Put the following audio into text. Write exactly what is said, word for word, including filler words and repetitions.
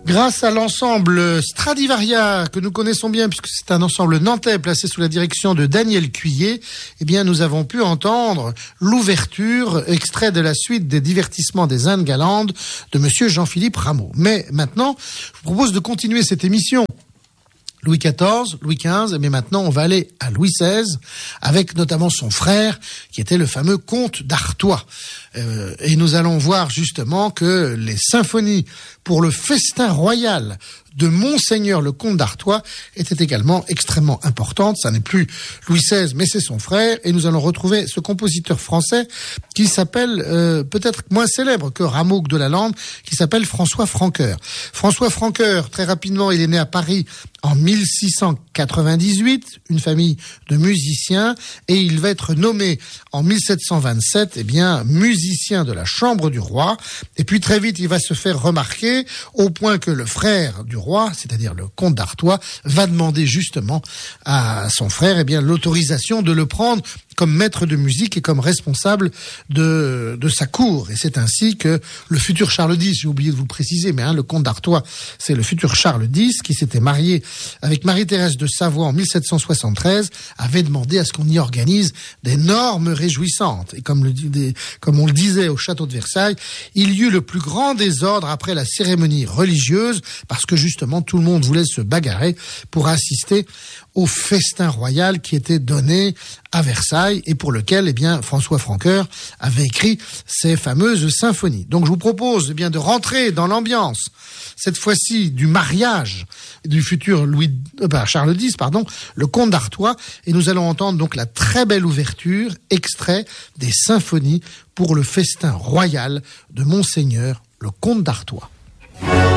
Grâce à l'ensemble Stradivaria, que nous connaissons bien, puisque c'est un ensemble nantais placé sous la direction de Daniel Cuillet, eh bien, nous avons pu entendre l'ouverture, extrait de la suite des divertissements des Indes galantes de monsieur Jean-Philippe Rameau. Mais maintenant, je vous propose de continuer cette émission. Louis quatorze, Louis quinze, mais maintenant on va aller à Louis seize, avec notamment son frère, qui était le fameux comte d'Artois. Euh, et nous allons voir justement que les symphonies pour le festin royal de Monseigneur le comte d'Artois étaient également extrêmement importantes. Ça n'est plus Louis seize, mais c'est son frère. Et nous allons retrouver ce compositeur français qui s'appelle, euh, peut-être moins célèbre que Rameau de la Lande, qui s'appelle François Francoeur. François Francoeur, très rapidement, il est né à Paris en mille six cent quatre-vingt-dix-huit, une famille de musiciens, et il va être nommé en mille sept cent vingt-sept, eh bien, musicien de la Chambre du Roi. Et puis très vite, il va se faire remarquer au point que le frère du roi, c'est-à-dire le comte d'Artois, va demander justement à son frère, eh bien, l'autorisation de le prendre comme maître de musique et comme responsable de, de sa cour. Et c'est ainsi que le futur Charles dix, j'ai oublié de vous le préciser, mais hein, le comte d'Artois, c'est le futur Charles dix, qui s'était marié avec Marie-Thérèse de Savoie en mille sept cent soixante-treize, avait demandé à ce qu'on y organise d'énormes réjouissantes. Et comme, le, des, comme on le disait au château de Versailles, il y eut le plus grand désordre après la cérémonie religieuse, parce que justement tout le monde voulait se bagarrer pour assister au festin royal qui était donné à Versailles et pour lequel, eh bien, François Francoeur avait écrit ces fameuses symphonies. Donc, je vous propose, eh bien, de rentrer dans l'ambiance, cette fois-ci, du mariage du futur Louis, euh, bah, Charles dix, pardon, le comte d'Artois, et nous allons entendre donc la très belle ouverture, extrait des symphonies pour le festin royal de Monseigneur le comte d'Artois.